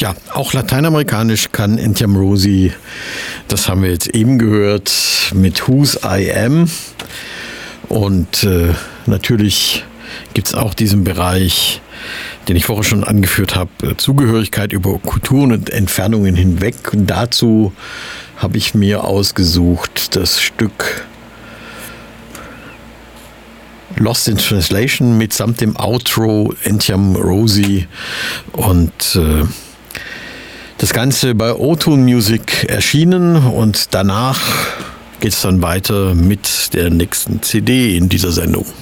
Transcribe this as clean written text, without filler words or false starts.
Ja, auch lateinamerikanisch kann Enya Morosi, das haben wir jetzt eben gehört, mit Whose I Am. Und natürlich gibt es auch diesen Bereich, den ich vorher schon angeführt habe, Zugehörigkeit über Kulturen und Entfernungen hinweg. Und dazu habe ich mir ausgesucht das Stück Lost in Translation mitsamt dem Outro Enya Morosi und das Ganze bei O-Tone Music erschienen und danach geht es dann weiter mit der nächsten CD in dieser Sendung.